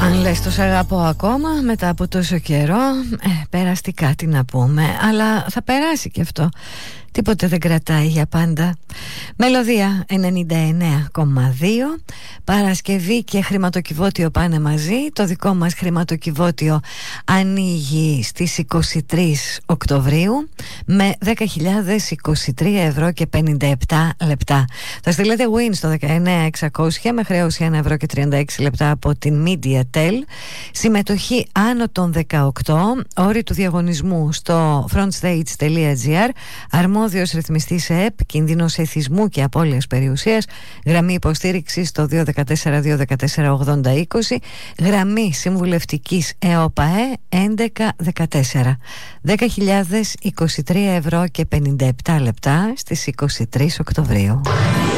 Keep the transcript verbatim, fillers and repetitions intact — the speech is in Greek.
Αν λες το σ' αγαπώ ακόμα μετά από τόσο καιρό, ε, περαστικά τι να πούμε, αλλά θα περάσει και αυτό. Τίποτε δεν κρατάει για πάντα. Μελωδία ενενήντα εννέα κόμμα δύο. Παρασκευή και χρηματοκιβώτιο πάνε μαζί. Το δικό μας χρηματοκιβώτιο ανοίγει στις είκοσι τρεις Οκτωβρίου με δέκα χιλιάδες είκοσι τρία ευρώ και πενήντα επτά λεπτά. Θα στείλετε win στο δεκαεννέα εξακόσια με χρέωση ένα ευρώ και τριάντα έξι λεπτά από την MediaTel. Συμμετοχή άνω των δεκαοκτώ. Όροι του διαγωνισμού στο frontstage.gr. Αρμόδιος ρυθμιστής ΕΕΠ, κίνδυνος εθισμού και απώλειας περιουσίας. Γραμμή υποστήριξης στο δύο ένα τέσσερα δύο ένα τέσσερα ογδόντα είκοσι. Γραμμή συμβουλευτικής ΕΟΠΑΕ έντεκα δεκατέσσερα. δέκα χιλιάδες είκοσι τρία ευρώ και πενήντα επτά λεπτά στις είκοσι τρεις Οκτωβρίου.